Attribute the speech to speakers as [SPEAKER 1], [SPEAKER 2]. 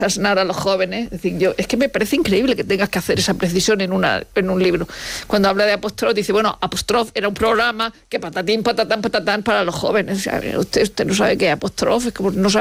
[SPEAKER 1] sanar a los jóvenes. Es decir, es que me parece increíble que tengas que hacer esa precisión en un libro. Cuando habla de Apóstrof, dice, bueno, Apóstrof era un programa que patatín, patatán, patatán para los jóvenes. O sea, usted no sabe qué es Apóstrof, es como no sabe